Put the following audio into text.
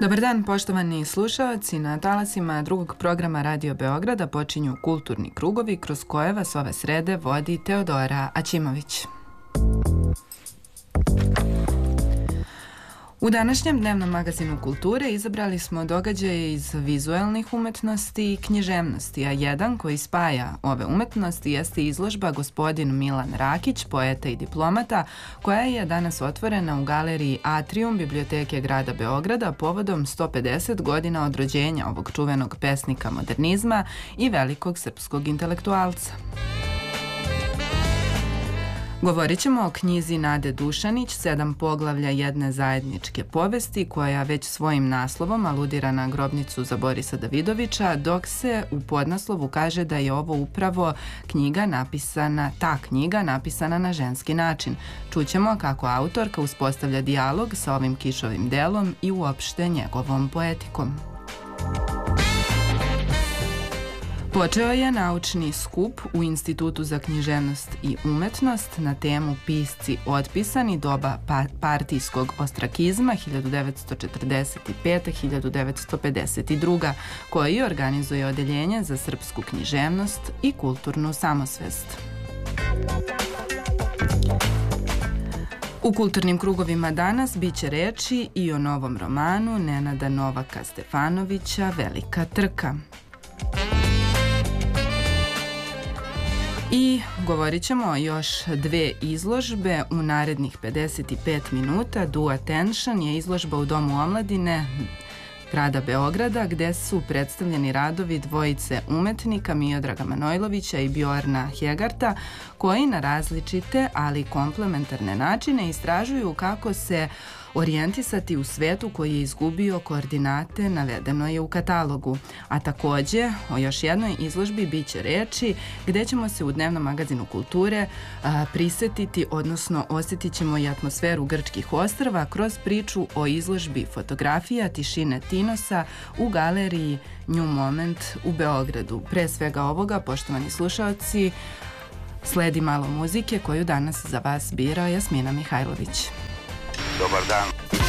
Dobar dan, poštovani slušaoci. Na talasima drugog programa Radio Beograda počinju kulturni krugovi kroz koje vas ove srede vodi Teodora Aćimović. U današnjem dnevnom magazinu kulture izabrali smo događaje iz vizuelnih umetnosti i književnosti, a jedan koji spaja ove umetnosti jeste izložba Gospodin Milan Rakić, poeta i diplomata, koja je danas otvorena u galeriji Atrium Biblioteke grada Beograda povodom 150 godina od rođenja ovog čuvenog pesnika modernizma i velikog srpskog intelektualca. Govorit ćemo o knjizi Nade Dušanić, 7 poglavlja jedne zajedničke povesti, koja već svojim naslovom aludira na grobnicu za Borisa Davidovića, dok se u podnaslovu kaže da je ovo upravo ta knjiga napisana na ženski način. Čućemo kako autorka uspostavlja dijalog sa ovim kišovim delom i uopšte njegovom poetikom. Počeo je naučni skup u Institutu za književnost i umetnost na temu Pisci otpisani, doba partijskog ostrakizma 1945-1952, koji organizuje Odeljenje za srpsku književnost i kulturnu samosvest. U kulturnim krugovima danas biće reči i o novom romanu Nenada Novaka Stefanovića Velika trka. I govorit ćemo o još 2 izložbe u narednih 55 minuta. Do Attention je izložba u Domu omladine grada Beograda, gde su predstavljeni radovi dvojice umetnika Miodraga Manojlovića i Bjorna Hegarta, koji na različite, ali komplementarne načine istražuju kako se orijentisati u svetu koji je izgubio koordinate navedeno je u katalogu. A takođe, o još jednoj izložbi biće reči, gde ćemo se u dnevnom magazinu kulture prisetiti, odnosno osjetit ćemo i atmosferu grčkih ostrva kroz priču o izložbi fotografija Tišine Tinosa u galeriji New Moment u Beogradu. Pre svega ovoga, poštovani slušaoci, sledi malo muzike koju danas za vas bira Jasmina Mihajlović. Dobar dan.